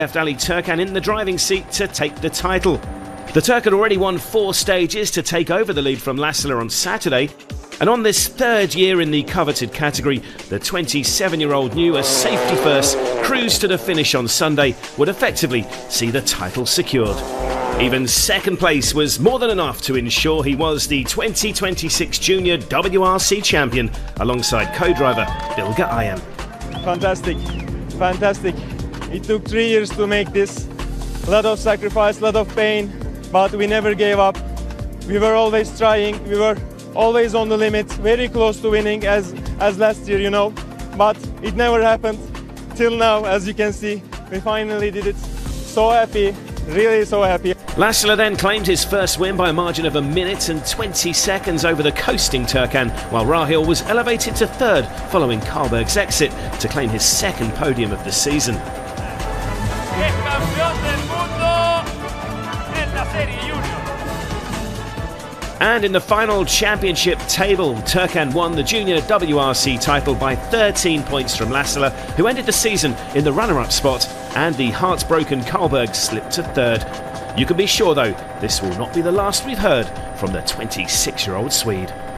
left Ali Turkan in the driving seat to take the title. The Turk had already won 4 stages to take over the lead from Lassila on Saturday, and on this third year in the coveted category, the 27-year-old knew a safety-first cruise to the finish on Sunday would effectively see the title secured. Even second place was more than enough to ensure he was the 2026 Junior WRC champion alongside co-driver Bilge Ayem. Fantastic. It took 3 years to make this. A lot of sacrifice, a lot of pain, but we never gave up. We were always trying, we were always on the limit, very close to winning as last year, but it never happened till now. As you can see, we finally did it. So happy, really so happy. Lassila then claimed his first win by a margin of 1 minute and 20 seconds over the coasting Turkan, while Rahil was elevated to third following Karlberg's exit to claim his second podium of the season. And in the final championship table, Turkan won the Junior WRC title by 13 points from Lassila, who ended the season in the runner-up spot, and the heartbroken Karlberg slipped to third. You can be sure, though, this will not be the last we've heard from the 26-year-old Swede.